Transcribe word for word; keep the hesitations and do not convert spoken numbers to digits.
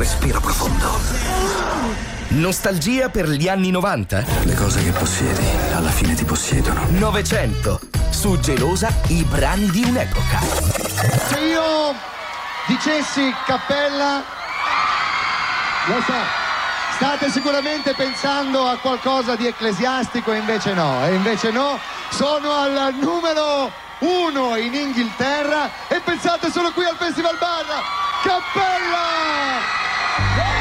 respiro profondo. Nostalgia per gli anni novanta? Le cose che possiedi, alla fine ti possiedono. Novecento. Su Gelosa, i brani di un'epoca. Se io dicessi Cappella, lo so, state sicuramente pensando a qualcosa di ecclesiastico e invece no, e invece no, sono al numero uno in Inghilterra e pensate solo qui al Festival Bar, Cappella!